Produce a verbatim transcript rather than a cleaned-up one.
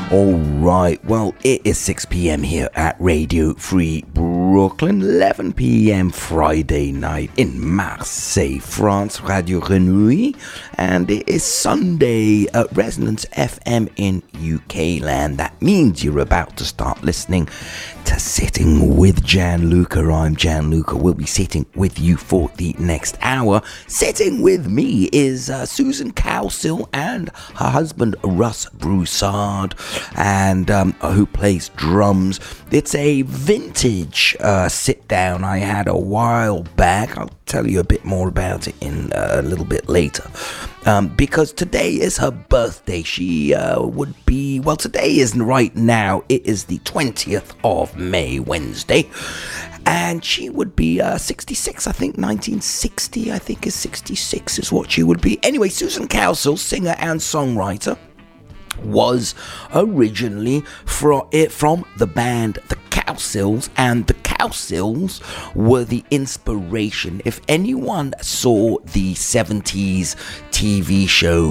Alright, well, it is six p.m. here at Radio Free Brooklyn, eleven p.m. Friday night in Marseille, France, Radio Grenouille, and it is Sunday at Resonance F M in U K land. That means you're about to start listening to Sitting with Gianluca. I'm Gianluca. We'll be sitting with you for the next hour. Sitting with me is uh, Susan Cowsill and her husband Russ Broussard, and um, who plays drums. It's a vintage uh, sit down I had a while back. I'll tell you a bit more about it in uh, a little bit later. Um, because today is her birthday. She uh, would be, well, today is right now, it is the twentieth of May, Wednesday, and she would be uh, sixty-six, I think, nineteen sixty, I think is sixty-six is what she would be. Anyway, Susan Cowsill, singer and songwriter, was originally from, it, from the band The Cowsills, and The Cowsills were the inspiration. If anyone saw the seventies T V show